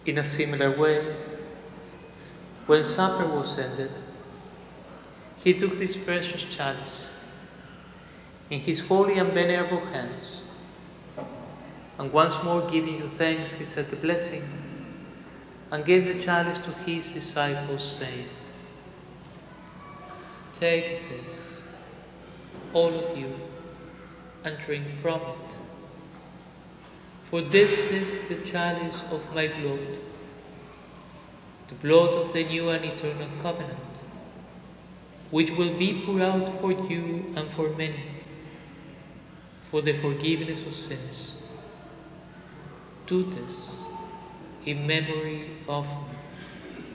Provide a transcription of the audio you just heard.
In a similar way, when supper was ended, he took this precious chalice in his holy and venerable hands, and once more giving you thanks, he said the blessing and gave the chalice to his disciples, saying, "Take this, all of you, and drink from it. For this is the chalice of my blood, the blood of the new and eternal covenant, which will be poured out for you and for many, for the forgiveness of sins. Do this in memory of me."